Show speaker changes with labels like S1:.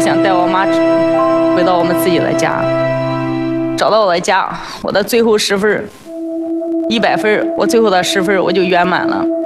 S1: 想带我妈回到我们自己的家。找到我的家，我的最后10分，100分，我最后的10分我就圆满了。